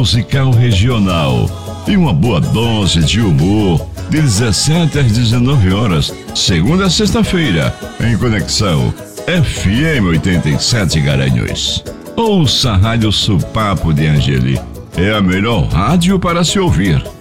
musical regional e uma boa dose de humor de 17 às 19 horas, segunda a sexta-feira, em Conexão FM 87 Garanhuns. Ouça a Rádio Supapo de Angeli. É a melhor rádio para se ouvir.